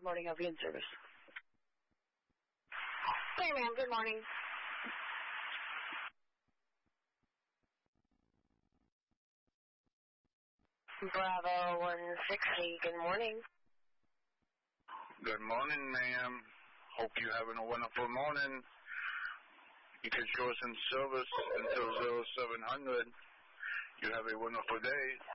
morning. I'll be in service. Hey, ma'am. Good morning. Bravo 160. Good morning. Good morning, ma'am. Hope you're having a wonderful morning. You can show us in service until 0700. You have a wonderful day.